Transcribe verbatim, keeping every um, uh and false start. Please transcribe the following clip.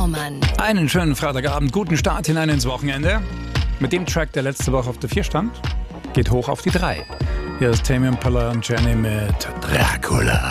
Baumann. Einen schönen Freitagabend, guten Start hinein ins Wochenende. Mit dem Track, der letzte Woche auf der vier stand, geht hoch auf die drei. Hier ist Tame Impala und Jenny mit Dracula.